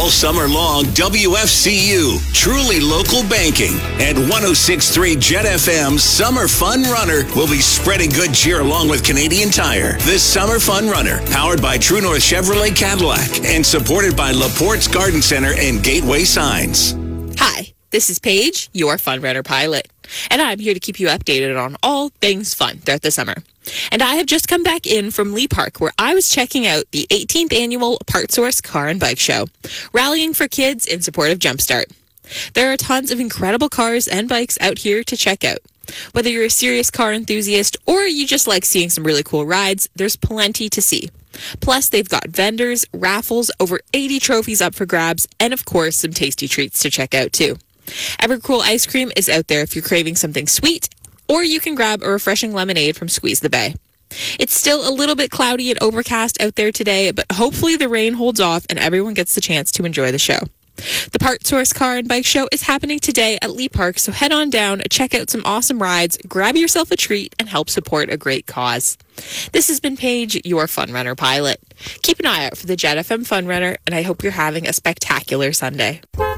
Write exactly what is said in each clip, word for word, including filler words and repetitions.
All summer long, W F C U, truly local banking. And one oh six point three Jet F M's Summer Fun Runner will be spreading good cheer along with Canadian Tire. This Summer Fun Runner, powered by True North Chevrolet Cadillac and supported by Laporte's Garden Center and Gateway Signs. Hi, this is Paige, your Fun Runner pilot, and I'm here to keep you updated on all things fun throughout the summer. And I have just come back in from Lee Park, where I was checking out the eighteenth Annual PartSource Car and Bike Show, rallying for kids in support of Jumpstart. There are tons of incredible cars and bikes out here to check out. Whether you're a serious car enthusiast or you just like seeing some really cool rides, there's plenty to see. Plus, they've got vendors, raffles, over eighty trophies up for grabs, and of course, some tasty treats to check out too. Evercool ice cream is out there if you're craving something sweet, or you can grab a refreshing lemonade from Squeeze the Bay. It's still a little bit cloudy and overcast out there today, but hopefully the rain holds off and everyone gets the chance to enjoy the show. The PartSource Car and Bike Show is happening today at Lee Park, so head on down, check out some awesome rides, grab yourself a treat, and help support a great cause. This has been Paige, your Fun Runner pilot. Keep an eye out for the Jet F M Fun Runner, and I hope you're having a spectacular Sunday.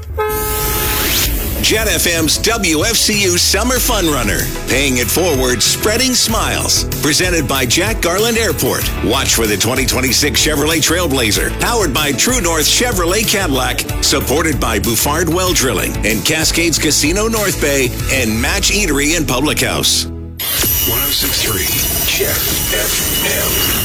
Jet F M's W F C U Summer Fun Runner. Paying it forward, spreading smiles. Presented by Jack Garland Airport. Watch for the twenty twenty-six Chevrolet Trailblazer. Powered by True North Chevrolet Cadillac. Supported by Bouffard Well Drilling and Cascades Casino North Bay and Match Eatery and Public House. one oh six point three Jet F M.